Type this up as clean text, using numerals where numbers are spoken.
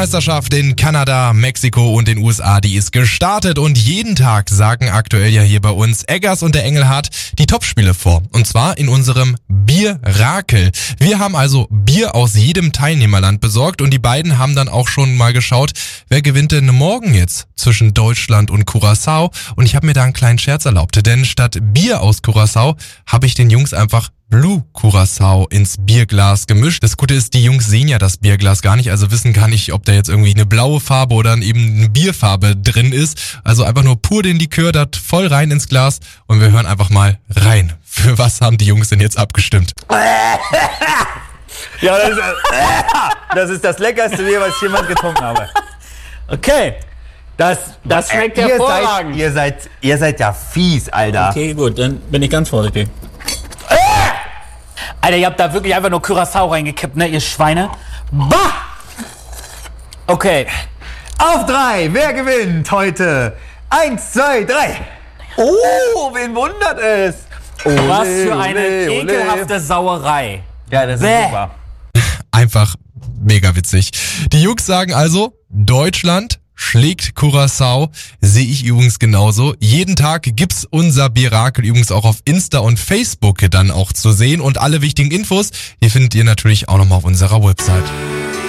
Meisterschaft in Kanada, Mexiko und den USA, die ist gestartet und jeden Tag sagen aktuell ja hier bei uns Eggers und der Engelhardt die Topspiele vor. Und zwar in unserem Bierrakel. Wir haben also Bier aus jedem Teilnehmerland besorgt und die beiden haben dann auch schon mal geschaut, wer gewinnt denn morgen jetzt zwischen Deutschland und Curaçao. Und ich habe mir da einen kleinen Scherz erlaubt, denn statt Bier aus Curaçao habe ich den Jungs einfach Blue Curaçao ins Bierglas gemischt. Das Gute ist, die Jungs sehen ja das Bierglas gar nicht, also wissen gar nicht, ob da jetzt irgendwie eine blaue Farbe oder eben eine Bierfarbe drin ist. Also einfach nur pur den Likör da voll rein ins Glas und wir hören einfach mal rein. Für was haben die Jungs denn jetzt abgestimmt? Ja, das ist das leckerste Bier, was ich jemals getrunken habe. Okay. Das schmeckt hervorragend. Ihr seid ja fies, Alter. Okay, gut, dann bin ich ganz vorsichtig. Alter, ihr habt da wirklich einfach nur Curaçao reingekippt, ne, ihr Schweine. Bah! Okay. Auf 3, wer gewinnt heute? 1, 2, 3. Oh, wen wundert es? Ole, Was für eine ole, ole. ekelhafte Sauerei. Ja, das ist Bäh. super. Einfach mega witzig. Die Jungs sagen also, Deutschland schlägt Curaçao, sehe ich übrigens genauso. Jeden Tag gibt's unser Bierrakel übrigens auch auf Insta und Facebook dann auch zu sehen und alle wichtigen Infos, die findet ihr natürlich auch nochmal auf unserer Website.